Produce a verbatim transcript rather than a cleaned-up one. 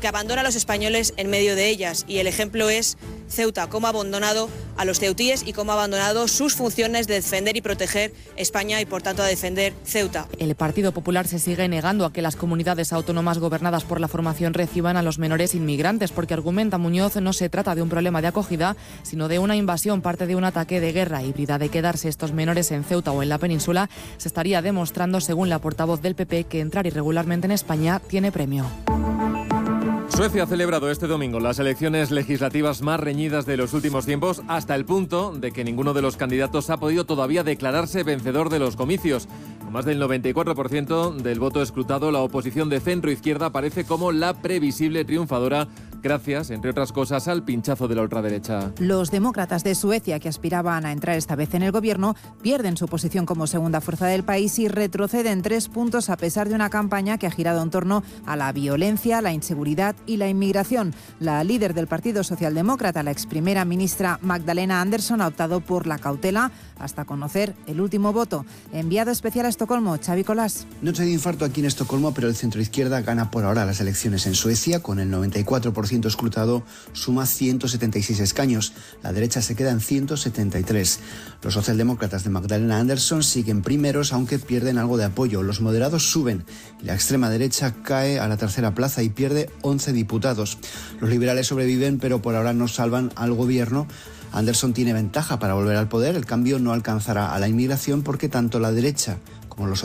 porque abandona a los españoles en medio de ellas. Y el ejemplo es Ceuta, cómo ha abandonado a los ceutíes y cómo ha abandonado sus funciones de defender y proteger España y, por tanto, a defender Ceuta. El Partido Popular se sigue negando a que las comunidades autónomas gobernadas por la formación reciban a los menores inmigrantes, porque argumenta Muñoz no se trata de un problema de acogida, sino de una invasión, parte de un ataque de guerra híbrida. De quedarse estos menores en Ceuta o en la península, se estaría demostrando, según la portavoz del P P, que entrar irregularmente en España tiene premio. Suecia ha celebrado este domingo las elecciones legislativas más reñidas de los últimos tiempos, hasta el punto de que ninguno de los candidatos ha podido todavía declararse vencedor de los comicios. Con más del noventa y cuatro por ciento del voto escrutado, la oposición de centro-izquierda aparece como la previsible triunfadora, gracias, entre otras cosas, al pinchazo de la ultraderecha. Los demócratas de Suecia, que aspiraban a entrar esta vez en el gobierno, pierden su posición como segunda fuerza del país y retroceden tres puntos a pesar de una campaña que ha girado en torno a la violencia, la inseguridad y la inmigración. La líder del Partido Socialdemócrata, la ex primera ministra Magdalena Andersson, ha optado por la cautela hasta conocer el último voto. Enviado especial a Estocolmo, Xavi Colás. Noche de infarto aquí en Estocolmo, pero el centroizquierda gana por ahora las elecciones en Suecia. Con el noventa y cuatro por ciento escrutado, suma ciento setenta y seis escaños. La derecha se queda en ciento setenta y tres. Los socialdemócratas de Magdalena Andersson siguen primeros, aunque pierden algo de apoyo. Los moderados suben y la extrema derecha cae a la tercera plaza y pierde once diputados. Los liberales sobreviven, pero por ahora no salvan al gobierno. Andersson tiene ventaja para volver al poder. El cambio no alcanzará a la inmigración porque tanto la derecha como los